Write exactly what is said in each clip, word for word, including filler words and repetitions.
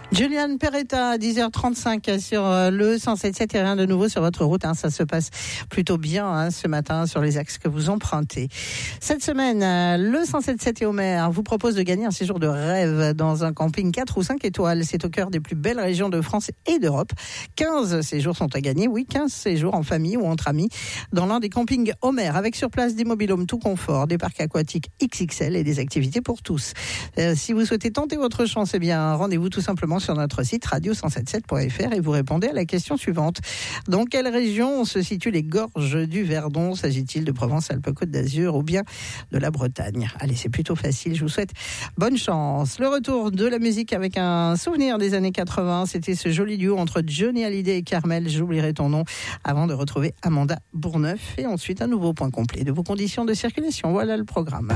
Julian Peretta à dix heures trente-cinq sur le cent sept virgule sept et rien de nouveau sur votre route. Hein, ça se passe plutôt bien hein, ce matin sur les axes que vous empruntez. Cette semaine, le cent sept virgule sept et Omer vous propose de gagner un séjour de rêve dans un camping quatre ou cinq étoiles. C'est au cœur des plus belles régions de France et d'Europe. quinze séjours sont à gagner. Oui, quinze séjours en famille ou entre amis dans l'un des campings Omer avec sur place des mobil-homes tout confort, des parcs aquatiques X X L et des activités pour tous. Euh, si vous souhaitez tenter votre chance, eh bien, rendez-vous tout simplement sur notre site radio cent soixante-dix-sept point f r et vous répondez à la question suivante. Dans quelle région se situent les gorges du Verdon? S'agit-il de Provence-Alpes-Côte d'Azur ou bien de la Bretagne? Allez, c'est plutôt facile, je vous souhaite bonne chance. Le retour de la musique avec un souvenir des années quatre-vingts, c'était ce joli duo entre Johnny Hallyday et Carmel, j'oublierai ton nom, avant de retrouver Amanda Bourneuf et ensuite un nouveau point complet de vos conditions de circulation. Voilà le programme.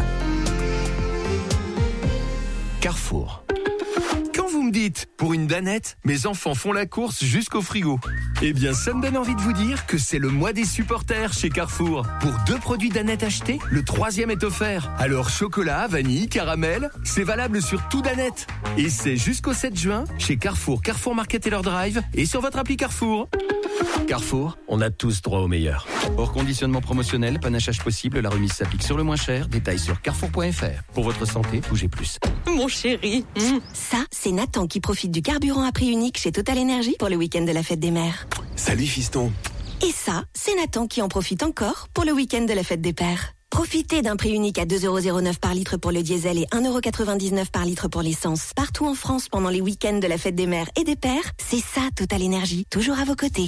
Carrefour. Quand vous me dites, pour une danette, mes enfants font la course jusqu'au frigo. Eh bien, ça me donne envie de vous dire que c'est le mois des supporters chez Carrefour. Pour deux produits danette achetés, le troisième est offert. Alors, chocolat, vanille, caramel, c'est valable sur tout danette. Et c'est jusqu'au sept juin chez Carrefour, Carrefour Market et leur Drive et sur votre appli Carrefour. Carrefour, on a tous droit au meilleur. Hors conditionnement promotionnel, panachage possible, la remise s'applique sur le moins cher. Détails sur carrefour point f r. Pour votre santé, bougez plus. Mon chéri. Mmh. Ça, c'est Nathan qui profite du carburant à prix unique chez Total Energy pour le week-end de la fête des mères. Salut fiston. Et ça, c'est Nathan qui en profite encore pour le week-end de la fête des pères. Profitez d'un prix unique à deux euros zéro neuf par litre pour le diesel et un euro quatre-vingt-dix-neuf par litre pour l'essence. Partout en France pendant les week-ends de la fête des mères et des pères, c'est ça Total Energy, toujours à vos côtés.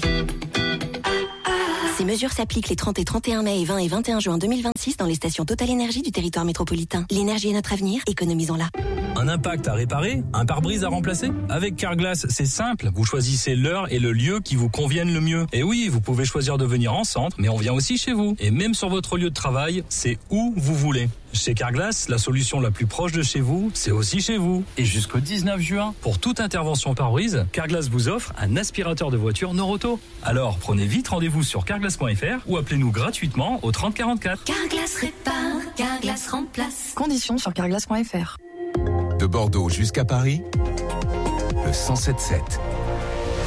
Ces mesures s'appliquent les trente et trente et un mai et vingt et vingt et un juin deux mille vingt-six dans les stations Total Énergie du territoire métropolitain. L'énergie est notre avenir, économisons-la. Un impact à réparer? Un pare-brise à remplacer? Avec Carglass, c'est simple. Vous choisissez l'heure et le lieu qui vous conviennent le mieux. Et oui, vous pouvez choisir de venir en centre, mais on vient aussi chez vous. Et même sur votre lieu de travail, c'est où vous voulez. Chez Carglass, la solution la plus proche de chez vous, c'est aussi chez vous. Et jusqu'au dix-neuf juin, pour toute intervention pare-brise, Carglass vous offre un aspirateur de voiture Noroto. Alors, prenez vite rendez-vous sur carglass point f r ou appelez-nous gratuitement au trente quarante-quatre. Carglass répare, Carglass remplace. Conditions sur carglass point f r. De Bordeaux jusqu'à Paris, le cent sept virgule sept.